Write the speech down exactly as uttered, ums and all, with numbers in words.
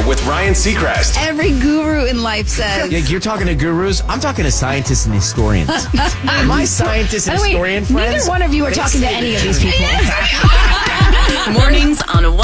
with Ryan Seacrest. Every guru in life says. Yeah, you're talking to gurus. I'm talking to scientists and historians. My scientists and By the way, historian friends. neither one of you are talking to any of these people. Mornings on one.